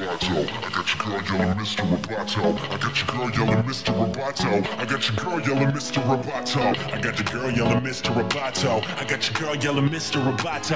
I got your girl yelling Mr. Roboto. I got your girl yelling Mr. Roboto. I got your girl yelling Mr. Roboto. I got your girl yelling Mr. Roboto. I got your girl yelling Mr. Roboto.